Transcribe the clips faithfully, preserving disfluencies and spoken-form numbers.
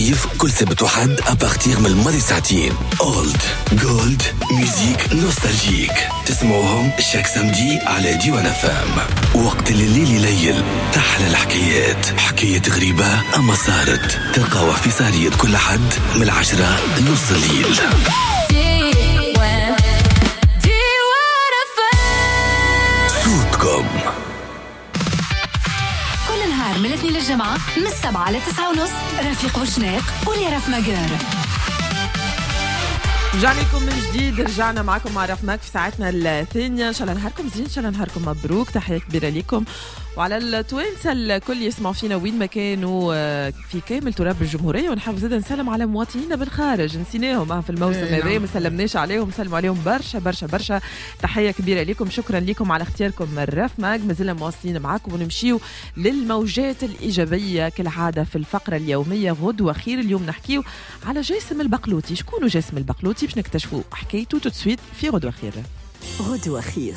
كل سبت وحد أبارتيغ من الماضي ساعتين. أولد جولد ميوزيك نوستالجيك تسمعوهم شاك سمدي على ديوان فام. وقت الليل يليل تحلى الحكايات، حكاية غريبة أما صارت، تلقاوها في سهرية كل حد من العشرة نص الليل. صوتكم من الاثنين للجمعة من السبعة لتسعة ونص. رفيق وشناق وليرف مجار. رجعنا لكم من جديد، رجعنا معكم مع رف ماك في ساعتنا الثانية. إن شاء الله نهاركم زين، إن شاء الله نهاركم مبروك. تحية كبيرة لكم وعلى التوانسة الكل يسمعوا فينا وين ما كانوا في كامل تراب الجمهورية. ونحب زيدا نسلم على مواطنينا بالخارج، نسيناهم في الموسم هذا، ما سلمناش عليهم، سلموا عليهم برشا برشا برشا. تحية كبيرة لكم، شكرا لكم على اختياركم الرف ماك. مازلنا مواصلين معاكم ونمشيو للموجات الإيجابية كالعادة في الفقرة اليومية غدوة خير. اليوم نحكيو على جاسم البقلوطي. شكونه جاسم البقلوطي؟ باش نكتشفوا حكايته تسويت في غدوة خير. غدوة خير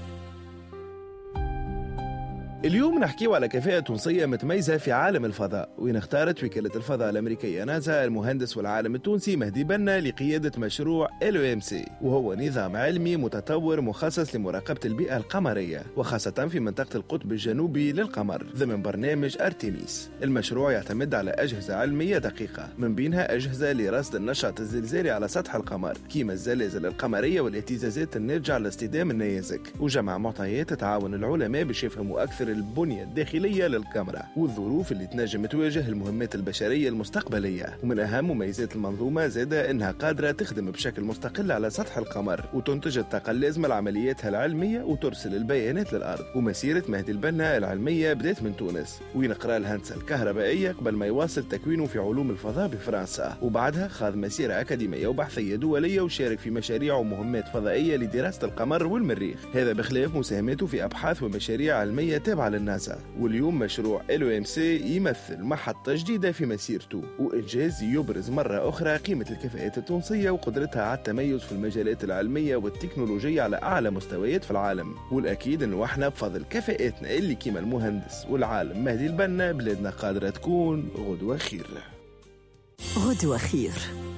اليوم نحكيو على كفاءة تونسية متميزة في عالم الفضاء، وين اختارت وكالة الفضاء الأمريكية ناسا المهندس والعالم التونسي مهدي بنا لقيادة مشروع إل أو إم سي، وهو نظام علمي متطور مخصص لمراقبة البيئة القمرية وخاصة في منطقة القطب الجنوبي للقمر ضمن برنامج أرتيميس. المشروع يعتمد على أجهزة علمية دقيقة، من بينها أجهزة لرصد النشاط الزلزالي على سطح القمر كيما الزلازل القمرية والاهتزازات الناتجة على اصطدام النيازك، وجمع معطيات تعاون العلماء باش يفهموا أكثر البنية الداخلية للكاميرا والظروف اللي تنجم تواجه المهمات البشرية المستقبلية. ومن أهم مميزات المنظومة زادة أنها قادرة تخدم بشكل مستقل على سطح القمر وتنتج الطاقة اللازمة لعملياتها العلمية وترسل البيانات للأرض. ومسيرة مهدي البنا العلمية بدأت من تونس، وين قرأ الهندسة الكهربائية قبل ما يواصل تكوينه في علوم الفضاء بفرنسا، وبعدها خاض مسيرة أكاديمية وبحثية دولية وشارك في مشاريع ومهمات فضائية لدراسة القمر والمريخ، هذا بخلاف مساهمته في أبحاث ومشاريع علمية تابعة للناسا. واليوم مشروع إل أو إم سي يمثل محطة جديدة في مسيرته، وإنجاز يبرز مرة أخرى قيمة الكفاءات التونسية وقدرتها على التميز في المجالات العلمية والتكنولوجية على أعلى مستويات في العالم. والأكيد أنه احنا بفضل كفاءاتنا اللي كيما المهندس والعالم مهدي البنا بلادنا قادرة تكون غدوة خير. غدوة خير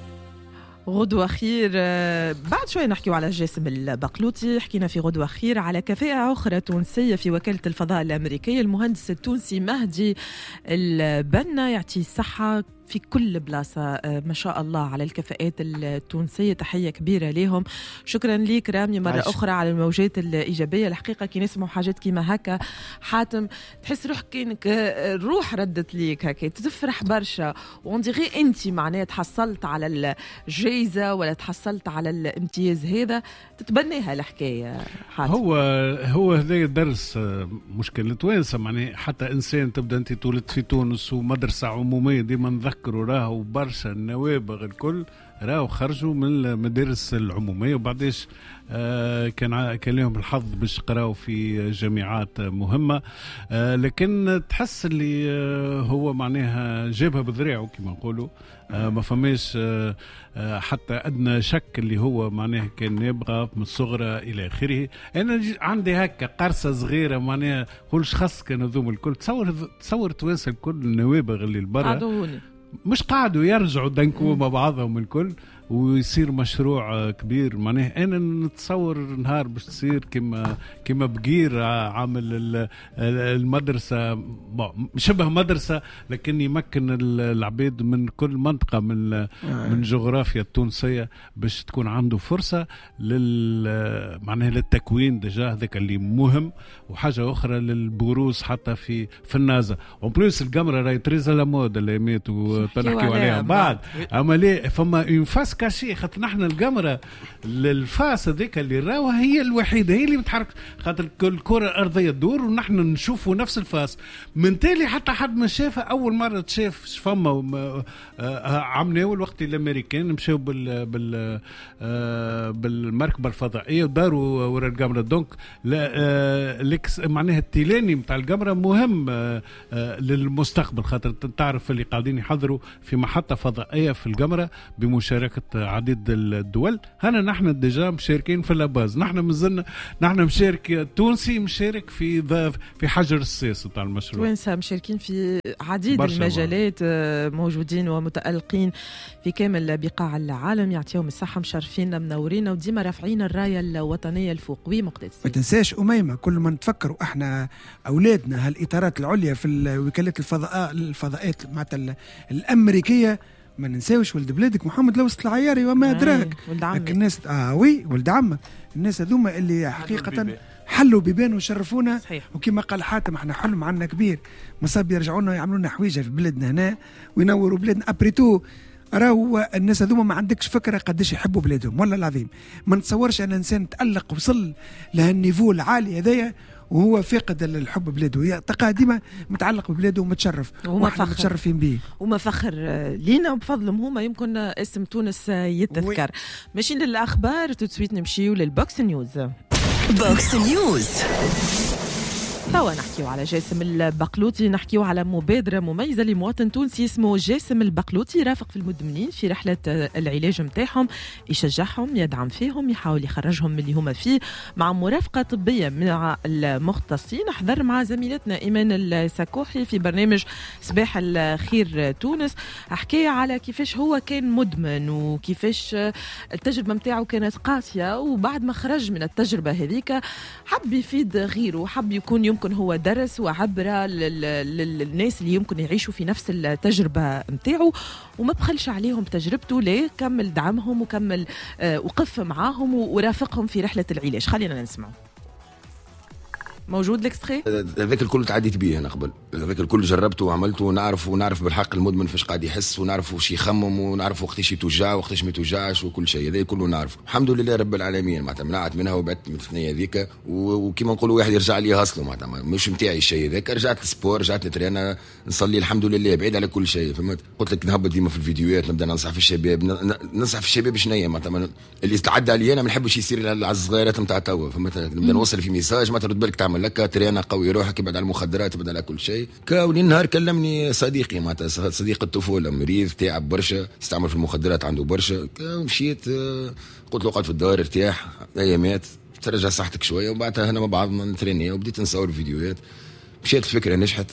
غدوة خير. بعد شوي نحكيو على جاسم البقلوطي. حكينا في غدوة خير على كفاءة أخرى تونسية في وكالة الفضاء الأمريكية، المهندس التونسي مهدي البنا، يعطي الصحة في كل بلاصة. ما شاء الله على الكفاءات التونسية، تحية كبيرة لهم. شكرا ليك رامي مرة عش. أخرى على الموجات الإيجابية. الحقيقة كي نسمعوا حاجات كيما هكا حاتم تحس روحك كأنك الروح ردت ليك هكا، تفرح برشا، ونديغي أنت معناه تحصلت على الجائزة ولا تحصلت على الامتياز هذا، تتبنيها الحكاية حاتم. هو هو هذا درس مشكلة توانسة، معناه حتى إنسان تبدأ أنت تولد في تونس ومدرسة عمومية ديما نذكروا راهو برشا النوابغ الكل راهو خرجوا من المدارس العمومية وبعديش آه كان كان لهم الحظ باش قراوا في جامعات مهمة، آه لكن تحس اللي آه هو معناها جابها بذراعه كما نقولوا. آه ما فماش آه آه حتى أدنى شك اللي هو معناها كان يبغى من الصغرى إلى آخره. أنا عندي هكا قرصة صغيرة معناها كلش خاص كانوا ذوم الكل. تصور تصور توانسة الكل النوابغ اللي البرا مش قاعدوا يرجعوا دنكوا مع بعضهم الكل ويصير مشروع كبير. معناه انا نتصور نهار باش تصير كما كما بقير عامل المدرسه شبه مدرسه، لكن يمكن العباد من كل منطقه من من جغرافيا التونسيه باش تكون عنده فرصه لل معناه للتكوين ديجا، هذاك اللي مهم. وحاجه اخرى للبروز حتى في في النازا. اون بلوس القمره راهي تريزا لا مود اللي مات وتنحكيو عليها بعد، اما ليه فما اون فاس كاشي. خاطر نحن القمره الفاس هذيك اللي راوها هي الوحيده هي اللي بتحرك، خاطر الكره الارضيه تدور ونحن نشوفوا نفس الفاس. من تالي حتى حد ما شافها اول مره تشاف فما عملوا الوقت الامريكان مشاو بال بال بالمركبه الفضائيه وداروا ورا القمره. دونك لكس معناها التيلاني نتاع القمره مهم للمستقبل، خاطر تعرف اللي قاعدين يحضروا في محطه فضائيه في القمره بمشاركه عديد الدول. هنا نحن ديجا مشاركين في اللاباز، نحن مازلنا نحن مشارك تونسي مشارك في في حجر السياسي تاع المشروع. توانسة مشاركين في عديد المجالات، موجودين ومتألقين في كامل بقاع العالم. يعطيهم الصحة، مشرفين منورين وديما رافعين الراية الوطنية الفوق. وي مقدس ما تنساش أميمة، كل ما نتفكروا احنا أولادنا هالإطارات العليا في وكالة الفضاء الفضاءات معناتها الأمريكية، ما ننساوش ولد بلادك محمد لوسط العياري وما أدراك. ولد عمك الناس اه وي ولد عمك، الناس هذوما اللي حقيقة حلوا بيبان وشرفونا. صحيح. وكما قال حاتم احنا حلم عنا كبير، مصاب يرجعونا يعملوا لنا حويجه في بلادنا هنا وينوروا بلادنا. ابريتو راهو الناس هذوما ما عندكش فكره قديش يحبوا بلادهم، والله العظيم ما نتصورش ان انسان تالق وصل لهالنيفو العالي هذايا وهو فاقد الحب بلاده، تلقاه ديما متعلق ببلاده ومتشرف، وإحنا متشرفين به وما فخر لينا بفضلهم هما. يمكن اسم تونس يتذكر. ماشيين للاخبار تسويت، نمشيو للبوكس نيوز. بوكس نيوز توا نحكيو على جاسم البقلوطي، نحكيو على مبادرة مميزة لمواطن تونسي اسمه جاسم البقلوطي، يرافق في المدمنين في رحلة العلاج متاعهم، يشجعهم، يدعم فيهم، يحاول يخرجهم من اللي هما فيه مع مرافقة طبية مع المختصين. حضر مع زميلتنا إيمان السكوحي في برنامج صباح الخير تونس، حكي على كيفاش هو كان مدمن وكيفاش التجربة متاعه كانت قاسية، وبعد ما خرج من التجربة هذيك حب يفيد غيره، حب يكون يمكن هو درس وعبرة للناس اللي يمكن يعيشوا في نفس التجربة متاعه، وما بخلش عليهم تجربته، ليه كمل دعمهم وكمل وقف معاهم ورافقهم في رحلة العلاج. خلينا نسمع. موجود الاكستري؟ هذاك الكل تعديت بيه انا قبل، هذاك الكل جربته وعملته، ونعرف ونعرف بالحق المدمن فاش قاعد يحس، ونعرف واش يخمم، ونعرف وقتاش يتوجع وقتاش ما يتوجعش، وكل شيء هذا كله نعرفه. الحمد لله رب العالمين، معناتها منعت منها وبعدت من الثنيه هذيك، وكما نقولوا واحد يرجع لي اصله، معناتها مش نتاعي الشيء هذاك. رجعت للسبور، رجعت للترينا، نصلي الحمد لله، بعيد على كل شيء. فهمت؟ قلت لك نهبط ديما في الفيديوهات، نبدا ننصح في الشباب، ننصح في الشباب شنيا، معناتها اللي تعدى علي انا ما نحبش يصير على الصغيرات نتاع توا. فهمت؟ نبدا نوصل في ميساج، ما ترد بالك تعمل لك ترينا قوي روحك، يبعد على المخدرات، يبعد على كل شيء. كاولي نهار كلمني صديقي، معناتها صديق الطفوله، مريض تعب برشا، يستعمل في المخدرات عنده برشا. مشيت قلت له قعد في الدار ارتاح ايامات، ترجع صحتك شويه، وبعدها هنا مع بعضنا نتريني، وبديت نصور فيديوهات. مشيت الفكره نجحت.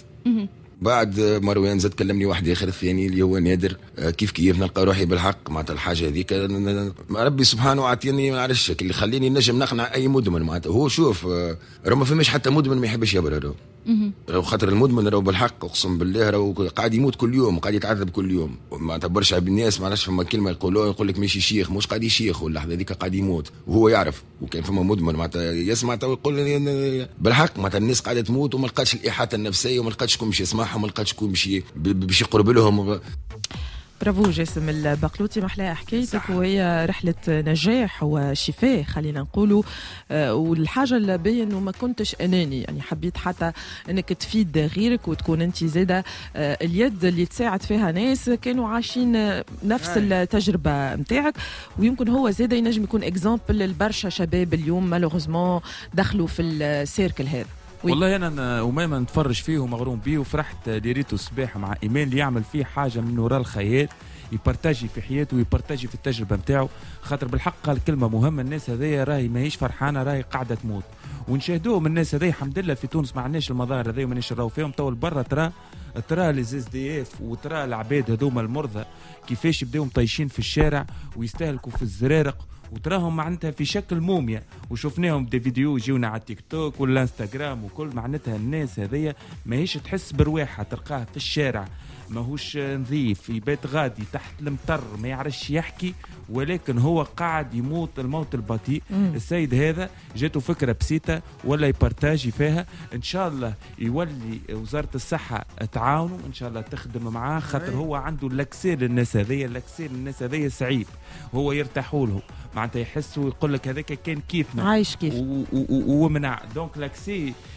بعد مروان زاد كلمني واحد اخر الثاني اللي هو نادر، كيف كيف نلقى روحي بالحق معناتها الحاجه هذيك. ربي سبحانه عطيني ما عرفش اللي خليني نجم نقنع اي مدمن. معناتها هو شوف راه ما فماش حتى مدمن ما يحبش يبرر، راهو خاطر المدمن راهو بالحق اقسم بالله راهو قاعد يموت كل يوم، قاعد يتعذب كل يوم. معناتها برشا بالناس ما عرفش فما كلمه يقولوها، يقول لك ماشي شيخ، مش قاعد يشيخ، واللحظه هذيك قاعد يموت وهو يعرف. وكان فما مدمن معناتها يسمع تو يقول بالحق معناتها الناس قاعده تموت وما لقاتش الاحاطه النفسيه، وما لقاتش شكون باش يسمعهم، وما لقاتش شكون باش باش يقرب لهم. برافو جاسم البقلوطي، محلاها حكايتك، وهي رحلة نجاح وشفاء خلينا نقولوا. آه والحاجة اللي باين انه ما كنتش اناني، يعني حبيت حتى انك تفيد غيرك وتكون انت زاده آه اليد اللي تساعد فيها ناس كانوا عايشين نفس التجربة متاعك. ويمكن هو زاده ينجم يكون اكزامبل للبرشا شباب اليوم مالوغوزمون دخلوا في السيركل هذا. والله انا وماما نتفرج فيه ومغروم بيه، وفرحت لريتو الصباح مع ايمان اللي يعمل فيه حاجه من وراء الخيال، يبارتاجي في حياته ويبارتاجي في التجربه نتاعو. خاطر بالحق قال كلمه مهمه، الناس هذيا راهي ماهيش فرحانه، راهي قاعده تموت، ونشاهدوه من الناس هذيا. الحمد لله في تونس ما عندناش المظاهر هذيا ومانيش نراو فيهم. تو برا ترى ترى ليزيز دي اف وترى العباد هذوما المرضى كيفاش يبداو مطيشين في الشارع ويستهلكوا في الزرارق، وتراهم معناتها في شكل موميا، وشفناهم دي فيديو يجيونا على التيك توك ولا انستغرام وكل. معناتها الناس هذيا ماهيش تحس برواحها، تلقاه في الشارع ماهوش نظيف، يبات غادي تحت المطر، ما يعرفش يحكي، ولكن هو قاعد يموت الموت البطيء. مم. السيد هذا جاته فكرة بسيطة ولا يبارتاجي فيها، ان شاء الله يولي وزارة الصحة تعاونوا، ان شاء الله تخدم معاه، خاطر هو عنده الاكسير للناس هذيا، الاكسير للناس هذيا صعيب، هو يرتاحوا له، معناتها يحسوا يقول لك هذاك كان كيفنا عايش كيف ومنع. دونك لاكسي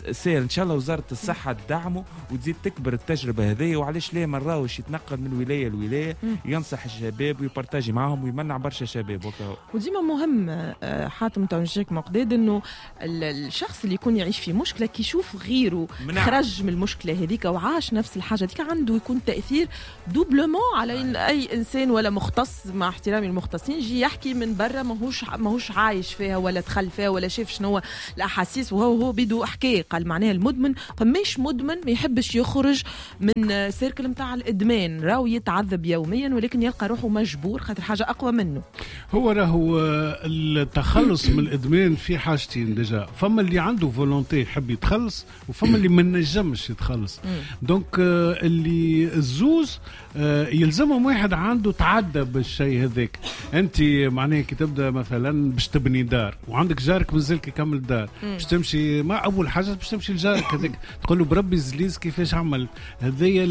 سير ان شاء الله وزاره الصحه تدعمه وتزيد تكبر التجربه هذه. وعلاش ليه ما نراوش يتنقل من ولايه لولايه، ينصح الشباب ويبارتاجي معهم ويمنع برشا شباب وكا. وديما مهم حاتم تونجيك مقداد انه الشخص اللي يكون يعيش في مشكله كي يشوف غيره منع. خرج من المشكله هذيك وعاش نفس الحاجه هذيك عنده يكون تاثير دوبلومون على إن اي انسان ولا مختص، مع احترامي المختصين، يجي يحكي من برا ماهوش ماهوش عايش فيها ولا دخل فيها ولا شاف شنو الاحاسيس وهو هو بده حكايه. قال معناها المدمن فماش مدمن ما يحبش يخرج من سيركل نتاع الادمان، راهو يتعذب يوميا ولكن يلقى روحه مجبور خاطر حاجه اقوى منه. هو راهو التخلص من الادمان في حاجتين ديجا، فما اللي عنده فولونتي يحب يتخلص وفما اللي ما نجمش يتخلص. دونك اللي الزوز يلزمهم واحد عنده تعدى بالشيء هذاك. انت معناها كي تبدا مثلا باش تبني دار وعندك جارك مازال يكمل دار، باش تمشي مع اول حاجه باش تمشي لجارك هذاك تقول له بربي زليز كيفاش عمل هذيا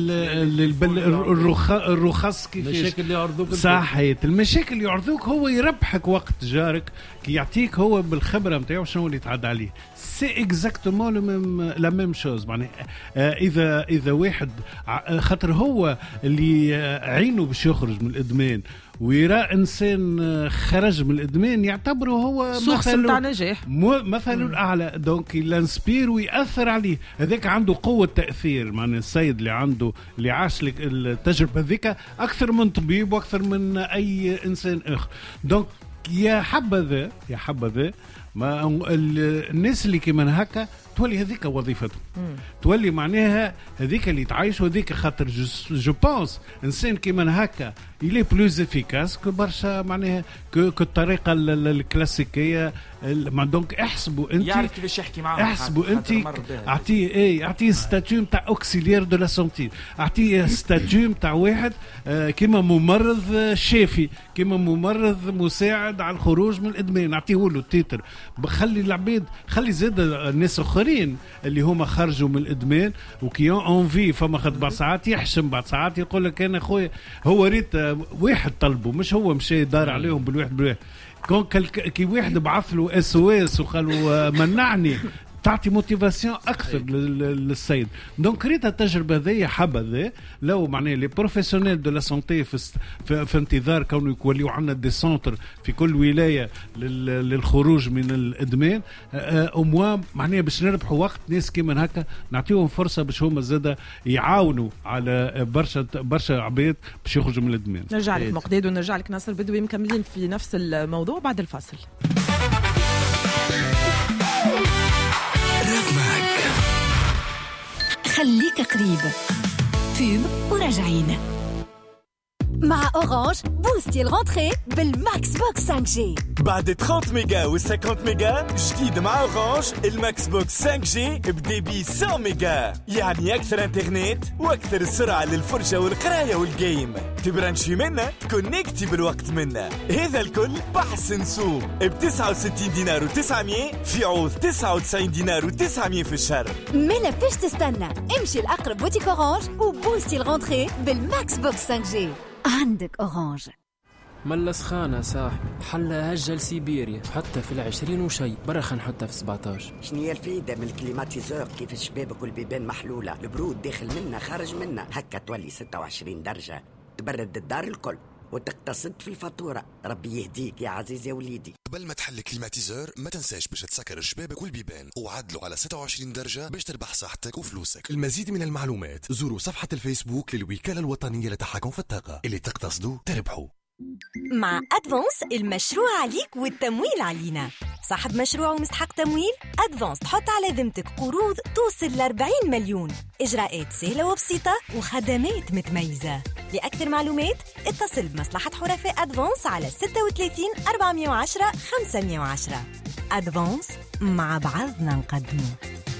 الرخص كيفاش المشاكل اللي يعرضوك صحيت المشاكل اللي يعرضوك هو يربحك وقت جارك كي يعطيك هو بالخبره نتاعو شنو اللي يتعدى عليه. سي اكزاكتومون لا ميم شوز. معناها اذا اذا واحد خاطر هو اللي عينه باش يخرج من الادمان ويرى انسان خرج من الادمان يعتبره هو مثل تاع نجاح مثل الاعلى. دونك ينسبير ويأثر عليه. هذاك عنده قوه تاثير. معناها السيد اللي عنده اللي عاش لك التجربه ذيك اكثر من طبيب واكثر من اي انسان اخر. دونك يا حبذا يا حبذا ما الناس اللي كيما هكا تولي هذيك وظيفته، تولي معناها هذيك اللي تعيش وهذيك. خاطر جو بونس انسان كيما هكا يلي بلوز افيكاس كو برشا معناها كو الطريقه الكلاسيكيه. دونك احسبوا انت يعرف كيفاش يحكي معاهم، احسبوا انت اعطيه ايه اعطيه ستاتيو نتاع اوكسيليير دو لا سونتي، اعطيه ستاتيو نتاع واحد كيما ممرض شافي، كيما ممرض مساعد على الخروج من الادمان، اعطيه له التيتر. خلي العبيد خلي زاد الناس اخرين اللي هما خرجوا من الادمان وكيون اونفي فما خد بعض ساعات يحشم بعض ساعات يقول لك انا خويا هو ريت واحد طلبه مش هو مشي دار عليهم بالواحد بالواحد. كون كي واحد بعث له اس او اس وقالوا منعني تعطي موتيفاسيون اكثر للسيد. دونك ريت التجربه ذي حبذا لو معناه لي بروفيسيونيل دو لا سونتي في, في, في انتظار كونه يوليو عندنا دي سونتر في كل ولايه للخروج من الادمان او موا معناه باش نربحوا وقت ناس كيما هكا نعطيهم فرصه باش هما زاده يعاونوا على برشا برشا عباد باش يخرجوا من الادمان. نرجع لك مقداد ونرجع لك ناصر بدوي مكملين في نفس الموضوع بعد الفاصل. خليك قريب فيب وراجعين مع أورانج. بوستي الغونتري بالماكس بوكس خمسة جي بعد ثلاثين ميجا و خمسين ميجا جديد مع أورانج. الماكس بوكس خمسة جي بديبي مية ميجا، يعني أكثر انترنت وأكثر سرعة للفرجة والقراية والجيم. تبرانشي منا تكونيكتي بالوقت منا. هذا الكل بحسن سوق ب تسعة وستين دينار وتسعمية في عوض تسعة وتسعين دينار وتسعمية في الشهر. مالا فيش تستنى، امشي الأقرب بوتيك أورانج وبوستي الغونتري بالماكس بوكس خمسة جي. عندك أورانج. ملا سخانة صاحبي، حلا هجل سيبيريا حتى في العشرين وشي برا خنحطها في سبعتاش. شنية الفايدة من الكليماتيزور كيف الشبابك والبيبان محلولة، البرود داخل منا خارج منا، هكا تولي ستة وعشرين درجة تبرد الدار الكل وتقتصد في الفاتورة. ربي يهديك يا عزيز يا وليدي. قبل ما تحل كليماتيزور ما تنساش باش تسكر الشبابك والبيبان وعدلوا على ستة وعشرين درجة باش تربح صحتك وفلوسك. المزيد من المعلومات زوروا صفحة الفيسبوك للوكالة الوطنية للتحكم في الطاقة. اللي تقتصدوا تربحوا. مع أدفانس المشروع عليك والتمويل علينا. صاحب مشروع ومستحق تمويل؟ أدفانس تحط على ذمتك قروض توصل لأربعين مليون. إجراءات سهلة وبسيطة وخدمات متميزة. لأكثر معلومات اتصل بمصلحة حرفاء أدفانس على ستة وثلاثين أربعمية وعشرة خمسمية وعشرة. أدفانس مع بعضنا نقدمه.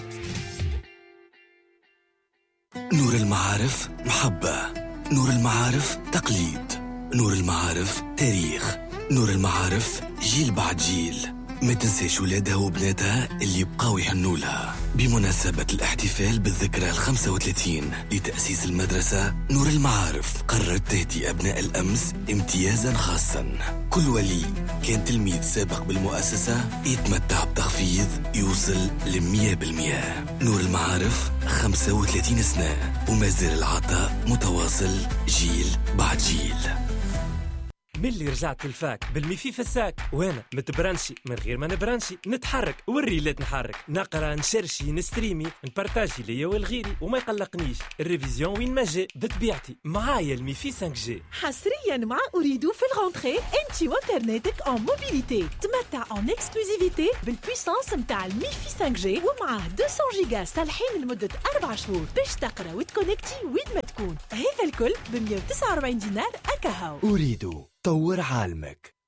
نور المعارف محبة، نور المعارف تقليد، نور المعارف تاريخ، نور المعارف جيل بعد جيل. ما تنساش ولادها وبناتها اللي بقاو يهنولها. بمناسبة الاحتفال بالذكرى الخمسة وثلاثين لتأسيس المدرسة نور المعارف، قررت تهدي أبناء الأمس امتيازا خاصا. كل ولي كان تلميذ سابق بالمؤسسة يتمتع بتخفيض يوصل لمية بالمية. نور المعارف خمسة وثلاثين سنة وما زال العطاء متواصل جيل بعد جيل. من اللي رجعت الفاك بالميفي في الساك، وانا متبرنشي من غير ما نبرنشي، نتحرك والريلات نحرك، نقرا نشرشي نستريمي نبارتاجي ليا والغيري وما يقلقنيش الريفيزيون وين ما جاء بطبيعتي معايا الميفي خمسة جي. حصريا مع أريدو في الغونتري انتي وانترنتك اون موبيليتي، تمتع اون اكسكلوزيفيتي بالبويسانس متاع الميفي خمسة جي ومعاه مئتين جيجا صالحين لمدة أربع شهور باش تقرا وتكونكتي وين ما تكون. هذا الكل ب مئة وتسعة وأربعين دينار أكاهو. أريدو طور عالمك.